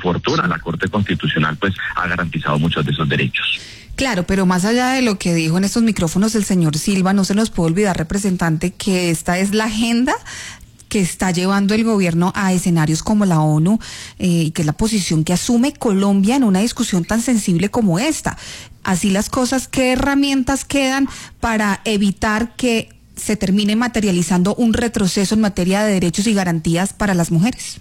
fortuna la Corte Constitucional pues ha garantizado muchos de esos derechos. Claro, pero más allá de lo que dijo en estos micrófonos el señor Silva, no se nos puede olvidar, representante, que esta es la agenda que está llevando el gobierno a escenarios como la ONU y que es la posición que asume Colombia en una discusión tan sensible como esta. Así las cosas, ¿qué herramientas quedan para evitar que se termine materializando un retroceso en materia de derechos y garantías para las mujeres?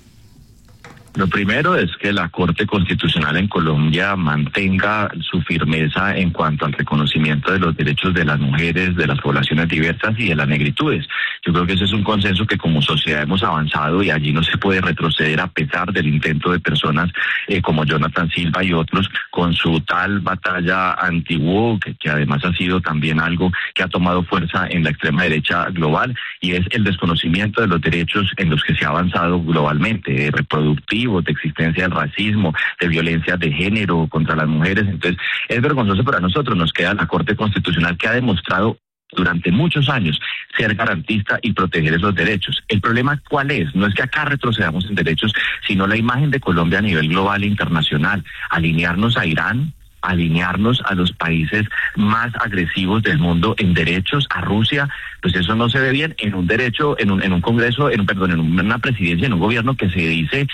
Lo primero es que la Corte Constitucional en Colombia mantenga su firmeza en cuanto al reconocimiento de los derechos de las mujeres, de las poblaciones diversas y de las negritudes. Yo creo que ese es un consenso que como sociedad hemos avanzado y allí no se puede retroceder a pesar del intento de personas como Jonathan Silva y otros con su tal batalla anti-woke, que además ha sido también algo que ha tomado fuerza en la extrema derecha global, y es el desconocimiento de los derechos en los que se ha avanzado globalmente, reproductivos, de existencia del racismo, de violencia de género contra las mujeres. Entonces es vergonzoso para nosotros. Nos queda la Corte Constitucional, que ha demostrado durante muchos años ser garantista y proteger esos derechos. El problema, ¿cuál es? No es que acá retrocedamos en derechos, sino la imagen de Colombia a nivel global e internacional. Alinearnos a Irán, alinearnos a los países más agresivos del mundo en derechos, a Rusia, pues eso no se ve bien en un derecho, en un Congreso, en una presidencia, en un gobierno que se dice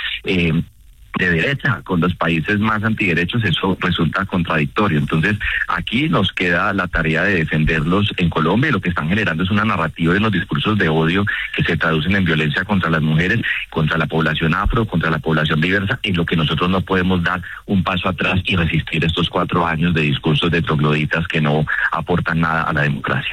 de derecha, con los países más antiderechos. Eso resulta contradictorio. Entonces aquí nos queda la tarea de defenderlos en Colombia, y lo que están generando es una narrativa de los discursos de odio que se traducen en violencia contra las mujeres, contra la población afro, contra la población diversa, en lo que nosotros no podemos dar un paso atrás y resistir estos 4 años de discursos de trogloditas que no aportan nada a la democracia.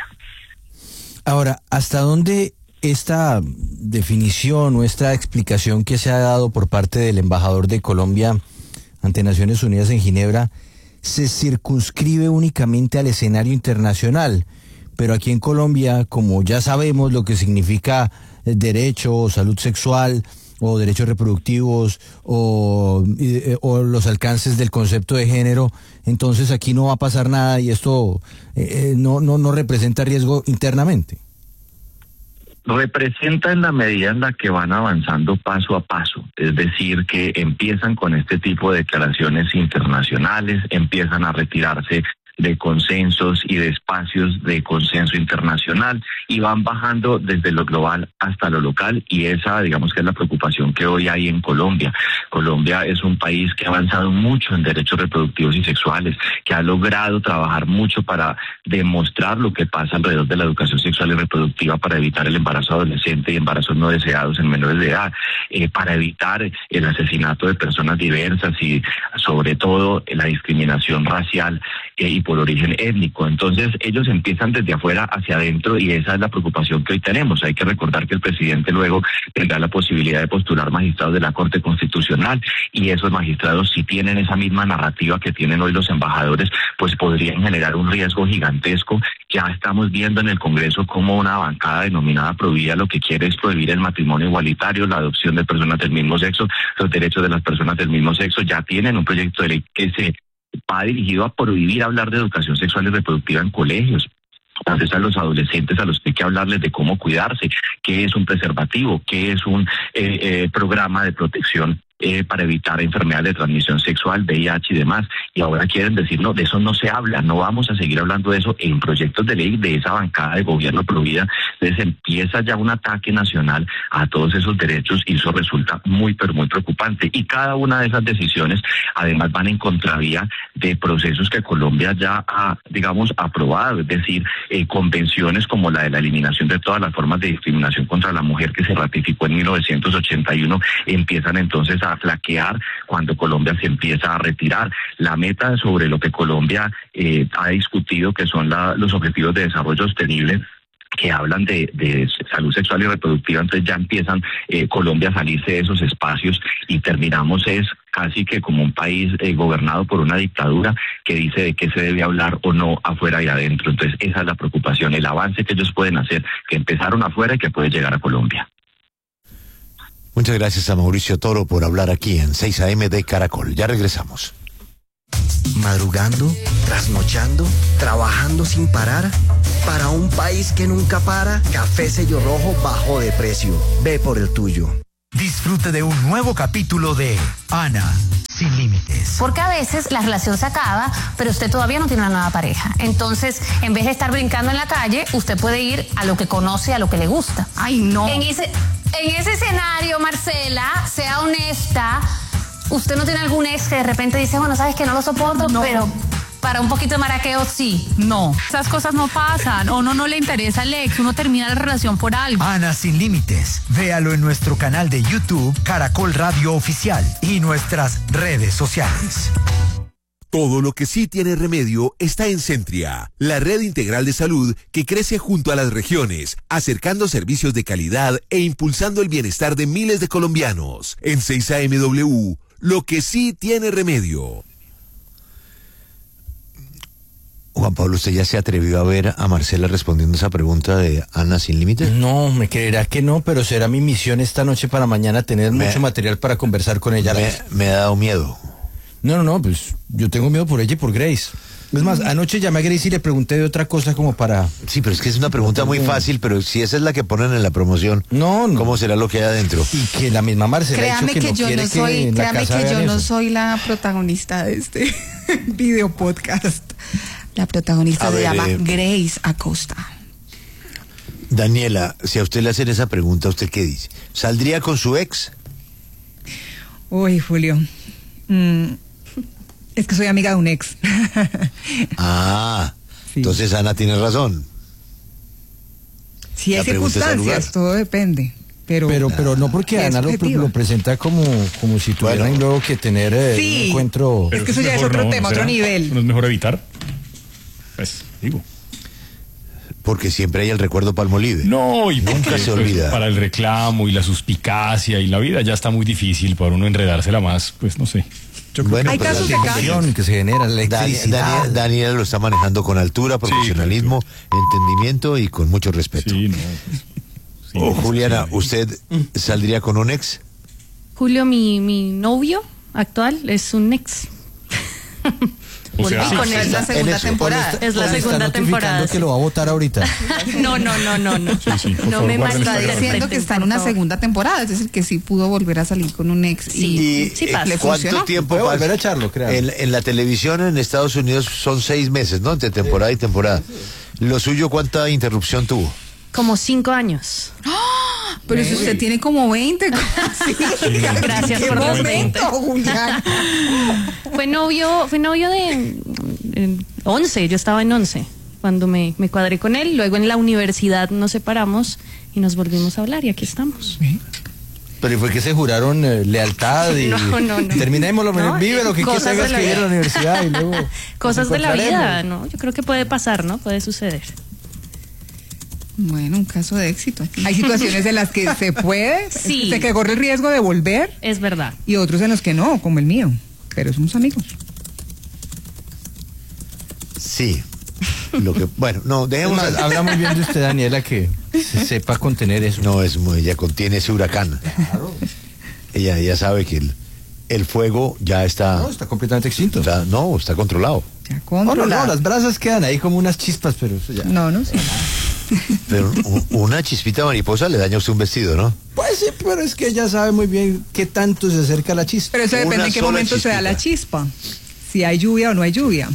Ahora, ¿hasta dónde esta definición o esta explicación que se ha dado por parte del embajador de Colombia ante Naciones Unidas en Ginebra se circunscribe únicamente al escenario internacional? Pero aquí en Colombia, como ya sabemos lo que significa derecho, salud sexual o derechos reproductivos o los alcances del concepto de género, entonces aquí no va a pasar nada y esto no representa riesgo internamente. Representa en la medida en la que van avanzando paso a paso, es decir, que empiezan con este tipo de declaraciones internacionales, empiezan a retirarse de consensos y de espacios de consenso internacional y van bajando desde lo global hasta lo local, y esa, digamos, que es la preocupación que hoy hay en Colombia. Colombia es un país que ha avanzado mucho en derechos reproductivos y sexuales, que ha logrado trabajar mucho para demostrar lo que pasa alrededor de la educación sexual y reproductiva, para evitar el embarazo adolescente y embarazos no deseados en menores de edad, para evitar el asesinato de personas diversas y sobre todo la discriminación racial y por origen étnico. Entonces ellos empiezan desde afuera hacia adentro, y esa es la preocupación que hoy tenemos. Hay que recordar que el presidente luego tendrá la posibilidad de postular magistrados de la Corte Constitucional, y esos magistrados, si tienen esa misma narrativa que tienen hoy los embajadores, pues podrían generar un riesgo gigantesco. Ya estamos viendo en el Congreso como una bancada denominada Provida lo que quiere es prohibir el matrimonio igualitario, la adopción de personas del mismo sexo, los derechos de las personas del mismo sexo. Ya tienen un proyecto de ley que se va dirigido a prohibir hablar de educación sexual y reproductiva en colegios. Entonces a los adolescentes a los que hay que hablarles de cómo cuidarse, qué es un preservativo, qué es un programa de protección para evitar enfermedades de transmisión sexual, VIH y demás, y ahora quieren decir, no, de eso no se habla, no vamos a seguir hablando de eso en proyectos de ley de esa bancada de gobierno Provida. Entonces empieza ya un ataque nacional a todos esos derechos, y eso resulta muy, pero muy preocupante, y cada una de esas decisiones además van en contravía de procesos que Colombia ya ha, digamos, aprobado, es decir, convenciones como la de la eliminación de todas las formas de discriminación contra la mujer, que se ratificó en 1981, empiezan entonces a flaquear cuando Colombia se empieza a retirar. La meta sobre lo que Colombia ha discutido, que son los objetivos de desarrollo sostenible, que hablan de salud sexual y reproductiva, entonces ya empiezan Colombia a salirse de esos espacios, y terminamos casi que como un país gobernado por una dictadura que dice de qué se debe hablar o no afuera y adentro. Entonces esa es la preocupación, el avance que ellos pueden hacer, que empezaron afuera y que puede llegar a Colombia. Muchas gracias a Mauricio Toro por hablar aquí en 6 AM de Caracol. Ya regresamos. Madrugando, trasnochando, trabajando sin parar. Para un país que nunca para, Café Sello Rojo bajó de precio. Ve por el tuyo. Disfrute de un nuevo capítulo de Ana sin límites. Porque a veces la relación se acaba, pero usted todavía no tiene una nueva pareja. Entonces, en vez de estar brincando en la calle, usted puede ir a lo que conoce, a lo que le gusta. Ay, no. En ese escenario, Marcela, sea honesta. Usted no tiene algún ex que de repente dice, bueno, sabes que no lo soporto, No. pero para un poquito de maraqueo sí. No. Esas cosas no pasan, o no le interesa al ex, uno termina la relación por algo. Ana sin límites. Véalo en nuestro canal de YouTube Caracol Radio Oficial y nuestras redes sociales. Todo lo que sí tiene remedio está en Centria, la red integral de salud que crece junto a las regiones, acercando servicios de calidad e impulsando el bienestar de miles de colombianos. En 6AMW, lo que sí tiene remedio. Juan Pablo, ¿usted ya se atrevió a ver a Marcela respondiendo esa pregunta de Ana sin límites? No, me creerá que no, pero será mi misión esta noche para mañana tener mucho material para conversar con ella. Me ha dado miedo. No, pues yo tengo miedo por ella y por Grace. Es más, anoche llamé a Grace y le pregunté de otra cosa como para... Sí, pero es que es una pregunta muy fácil, pero si esa es la que ponen en la promoción, no. ¿Cómo será lo que hay adentro? Y que la misma Marcela ha dicho que no quiere que en la casa vean eso. No soy la protagonista de este video podcast. La protagonista se llama Grace Acosta. Daniela, si a usted le hacen esa pregunta, ¿usted qué dice? ¿Saldría con su ex? Uy, Julio. Es que soy amiga de un ex. Sí. Entonces Ana tiene razón. Si hay circunstancias, todo depende. Pero no porque Ana lo presenta como si tuvieran luego que tener un encuentro. Es que eso ya es otro tema, otro nivel. ¿No es mejor evitar? Pues, digo. Porque siempre hay el recuerdo Palmolive. No, y nunca se olvida. Para el reclamo y la suspicacia y la vida ya está muy difícil para uno enredársela más, pues no sé. Hay casos de casos que se genera la electricidad. Daniela lo está manejando con altura, profesionalismo, entendimiento y con mucho respeto. Sí, no. Juliana, ¿usted saldría con un ex? Julio, mi novio actual es un ex. O sea, con es la segunda temporada. Es la segunda temporada. Que lo va a votar ahorita. No. No me está diciendo que está en una segunda temporada, es decir, que sí pudo volver a salir con un ex. Sí ¿le ¿cuánto funcionó? tiempo Puede pasa? volver a echarlo, creo. En la televisión en Estados Unidos son 6 meses, ¿no? Entre temporada y temporada. ¿Lo suyo cuánta interrupción tuvo? Como 5 años. Pero si usted tiene como 20. Gracias por el momento, Julián. Fue novio de 11, yo estaba en 11 cuando me cuadré con él. Luego en la universidad nos separamos y nos volvimos a hablar y aquí estamos. Pero fue que se juraron lealtad y No. terminémoslo, vive lo que Cosas tengas de la que ir a la vida. universidad y luego Cosas de la vida, encontraremos. ¿no? Yo creo que puede pasar, ¿no? Puede suceder. Bueno, un caso de éxito. Hay situaciones en las que se puede, Sí. que corre el riesgo de volver, Es verdad. y otros en los que no, como el mío. Pero somos amigos. Sí. Dejemos. Habla muy bien de usted, Daniela, que se sepa contener eso. No, ella contiene ese huracán. Claro. Ella sabe que el fuego ya está. No, está completamente extinto. Está controlado. Ya controlado. No, las brasas quedan ahí como unas chispas, pero eso ya. No sé. Pero una chispita mariposa le daña a usted un vestido, ¿no? Pues sí, pero es que ella sabe muy bien qué tanto se acerca la chispa. Pero eso depende en qué momento se da la chispa. Si hay lluvia o no hay lluvia.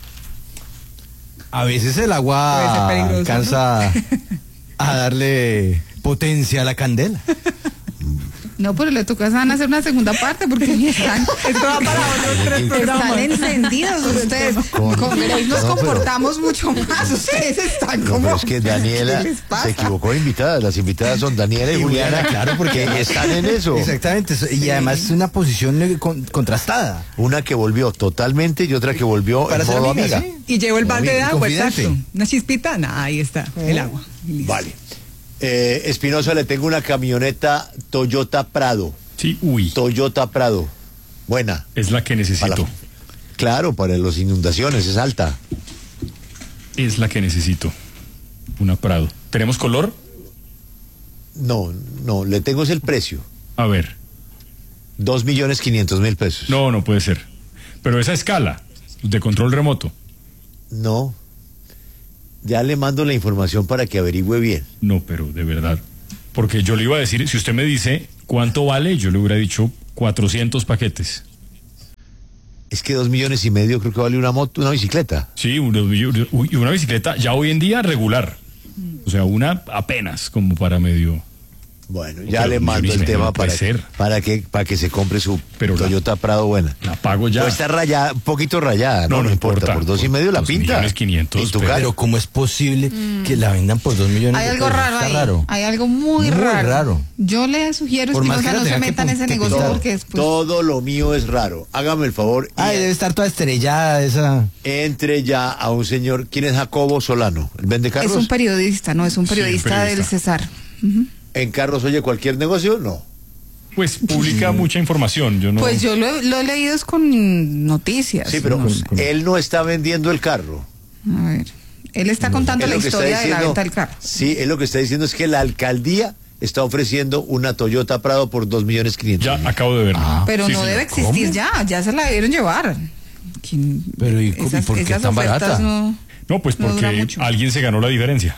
A veces el Puede ser agua peligroso, alcanza a darle potencia a la candela. No, pero le toca a Ana hacer una segunda parte porque están, Esto va para otros 3 programas. están encendidos ustedes. Con Grace nos comportamos mucho más. Ustedes están No, como... pero es que Daniela ¿Qué les pasa? se equivocó de invitadas. Las invitadas son Daniela y Juliana, claro, porque están en eso. Exactamente, y además es una posición contrastada. Una que volvió totalmente y otra que volvió Para en ser modo amiga, amiga. sí. Y llevo el balde de agua, confidente. exacto. Una chispita, ahí está, el agua. Y listo. Vale. Espinosa, le tengo una camioneta Toyota Prado. Sí, Toyota Prado. Buena. Es la que necesito. Claro, para las inundaciones, es alta. Es la que necesito. Una Prado. ¿Tenemos color? No, le tengo el precio. A ver. 2.500.000 pesos. No puede ser. Pero esa escala, de control remoto. No. Ya le mando la información para que averigüe bien. No, pero de verdad. Porque yo le iba a decir, si usted me dice ¿cuánto vale? Yo le hubiera dicho 400 paquetes. Es que 2,5 millones creo que vale una bicicleta. Sí, una bicicleta ya hoy en día regular. O sea, una apenas como para medio. Bueno, ya le mando el tema para que se compre su Toyota Prado buena. La pago ya. Pues está rayada, un poquito rayada, no importa. Por 2,5 la pinta. 2.500.000. Pero ¿cómo es posible que la vendan por 2 millones? Hay algo raro ahí. Raro. Hay algo muy raro. Yo le sugiero que no se meta en ese negocio porque después... Todo lo mío es raro. Hágame el favor. Debe estar toda estrellada esa. Entre ya a un señor. ¿Quién es Jacobo Solano? ¿El vende carros? Es un periodista, ¿no? Es un periodista del Cesar. ¿En carros oye cualquier negocio? No. Pues publica mucha información. Yo no... Pues yo lo he leído es con noticias. Sí, pero él no está vendiendo el carro. A ver, él está contando la historia de la venta del carro. Sí, él lo que está diciendo es que la alcaldía está ofreciendo una Toyota Prado por 2,500,000. Ya, acabo de verlo. Pero no debe existir ya se la debieron llevar. Pero ¿y por qué tan barata? No, pues porque alguien se ganó la diferencia.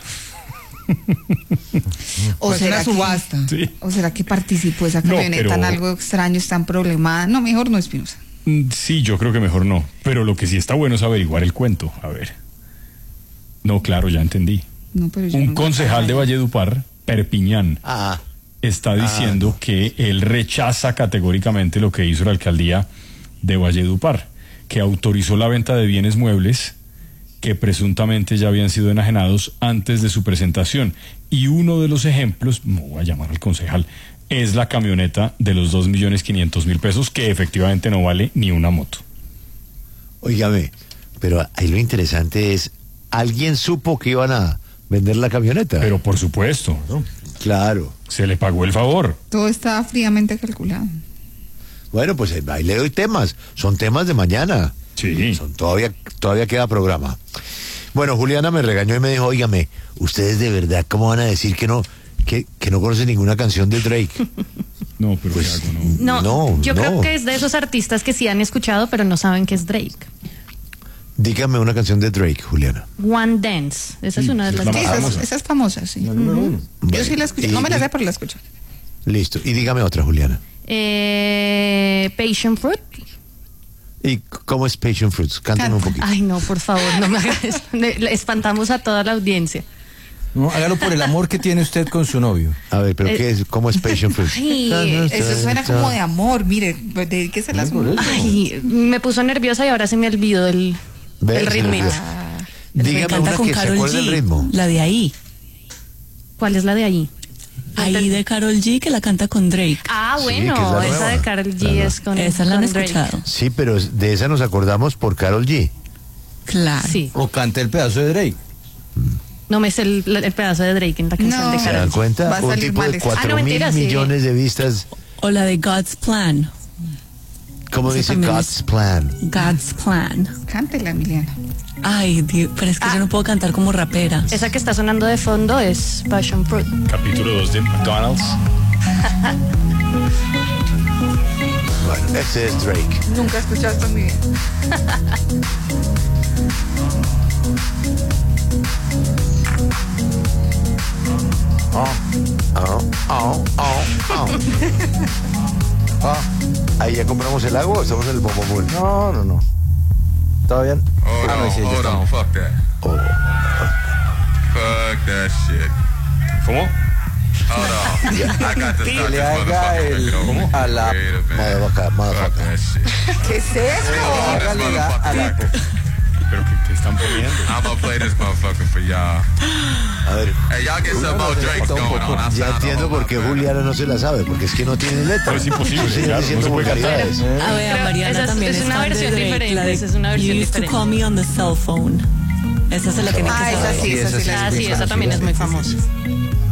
¿O será subasta? Sí. ¿O será que participó esa camioneta en algo extraño, está problemada? No, mejor no, Espinosa. Sí, yo creo que mejor no. Pero lo que sí está bueno es averiguar el cuento. A ver. No, claro, ya entendí. No, pero un concejal de Valledupar, Perpiñán, está diciendo que él rechaza categóricamente lo que hizo la alcaldía de Valledupar, que autorizó la venta de bienes muebles que presuntamente ya habían sido enajenados antes de su presentación. Y uno de los ejemplos, no voy a llamar al concejal, es la camioneta de los 2,500,000 pesos, que efectivamente no vale ni una moto. Óigame, pero ahí lo interesante es, ¿alguien supo que iban a vender la camioneta? Pero por supuesto. Claro. Se le pagó el favor. Todo estaba fríamente calculado. Bueno, pues ahí le doy temas. Son temas de mañana. Sí. Todavía queda programa. Bueno, Juliana me regañó y me dijo, óigame, ustedes de verdad, ¿cómo van a decir que no conocen ninguna canción de Drake? No, pero pues, no, yo creo que es de esos artistas que sí han escuchado, pero no saben que es Drake. Dígame una canción de Drake, Juliana. One Dance. Esa es una de las más famosas. Esa es famosa, sí. Yo sí la escuché. No me la sé, pero la escucho. Listo. Y dígame otra, Juliana. Passion Fruit. ¿Y cómo es Passion Fruits? Cántame un poquito. Ay, no, por favor, no me hagas eso. Le espantamos a toda la audiencia. No, hágalo por el amor que tiene usted con su novio. A ver, pero ¿cómo es Passion Fruits? Ay, eso suena como de amor, mire, dedíquese las manos. Ay, me puso nerviosa y ahora se me olvidó el ritmo. Dígame una que se acuerde del ritmo. La de ahí. ¿Cuál es la de ahí? Ahí de Karol G, que la canta con Drake. Ah, bueno, sí, esa de Karol G es con Esa la han Drake. escuchado. Sí, pero de esa nos acordamos por Karol G. Claro. Sí. O canta el pedazo de Drake. No me sé el pedazo de Drake en la canción de ¿Se Karol dan G. cuenta? Un tipo de 4,000 millones de vistas. O la de God's Plan. ¿Cómo dice God's Plan? God's Plan. Cántela, Emiliana. Ay, Dios, pero es que yo no puedo cantar como rapera. Esa que está sonando de fondo es Passion Fruit. Capítulo 2 de McDonald's. Bueno, ese es Drake. Nunca he escuchado esto en mi vida. Ahí ya compramos el agua o estamos en el Bombomul. No. ¿Todavía no? Hold on, fuck that. Fuck that shit. ¿Cómo? Hold on. I got to start Le this haga el motherfucker. a la Fuck that shit. ¿Qué es eso? hágale a la ¿Pero qué están poniendo? I'm gonna play this motherfucker for y'all. A ver. Hey, y'all get some more Drake's going on. Ya entiendo por qué Juliana no se la sabe, porque es que no tiene letra. Pero es imposible, Estoy claro, diciendo no se puede vulgaridades. A ver, a Mariana esa también es una fan de versión Drake, diferente, la de esa es una versión You used to diferente. call me on the cell phone. Esa se la tiene que saber. Esa sí, Esa también es muy famosa.